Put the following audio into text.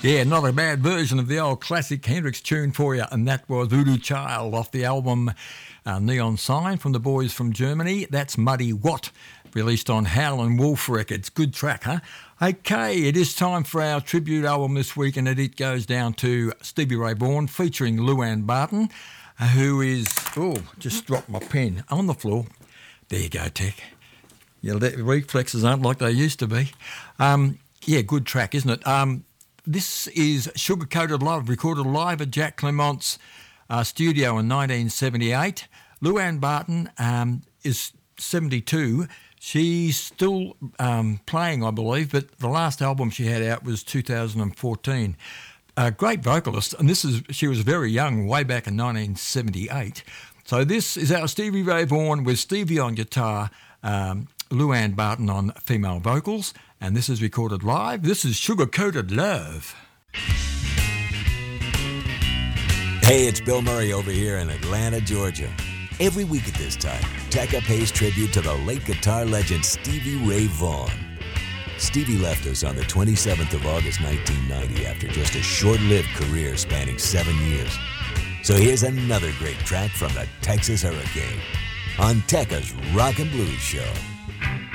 Yeah, not a bad version of the old classic Hendrix tune for you, and that was Voodoo Child off the album Neon Sign from the boys from Germany. That's Muddy Watt, released on Howlin' Wolf Records. Good track, huh? Okay, it is time for our tribute album this week, and it goes down to Stevie Ray Vaughan featuring Luann Barton, who is, just dropped my pen on the floor. There you go, Tech. Your reflexes aren't like they used to be. Yeah, good track, isn't it? This is Sugar Coated Love, recorded live at Jack Clemont's studio in 1978. Luann Barton is 72. She's still playing, I believe, but the last album she had out was 2014. A great vocalist, and she was very young, way back in 1978. So this is our Stevie Ray Vaughan with Stevie on guitar, Luann Barton on female vocals, and this is recorded live. This is Sugar Coated Love. Hey, it's Bill Murray over here in Atlanta, Georgia. Every week at this time, Tekka pays tribute to the late guitar legend Stevie Ray Vaughan. Stevie left us on the 27th of August 1990 after just a short-lived career spanning 7 years. So here's another great track from the Texas Hurricane on Tekka's Rock and Blues Show.